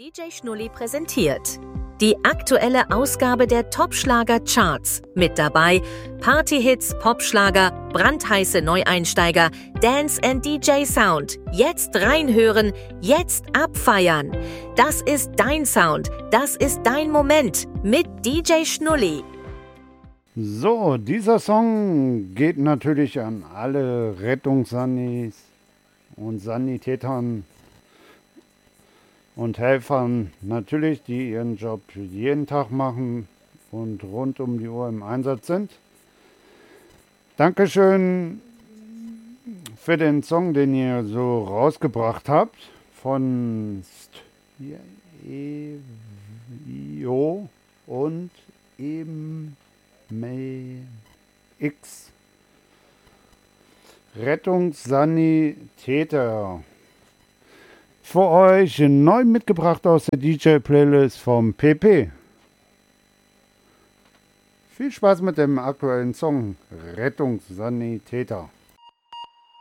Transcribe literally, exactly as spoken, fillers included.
D J Schnulli präsentiert die aktuelle Ausgabe der Top-Schlager-Charts. Mit dabei Partyhits, Popschlager, brandheiße Neueinsteiger, Dance and D J Sound. Jetzt reinhören, jetzt abfeiern. Das ist dein Sound, das ist dein Moment mit D J Schnulli. So, dieser Song geht natürlich an alle Rettungssannis und Sanitätern und Helfern, natürlich, die ihren Job jeden Tag machen und rund um die Uhr im Einsatz sind. Dankeschön für den Song, den ihr so rausgebracht habt, von Stevio und eben X. Rettungssanitäter. Für euch neu mitgebracht aus der D J-Playlist vom P P. Viel Spaß mit dem aktuellen Song Rettungssanitäter.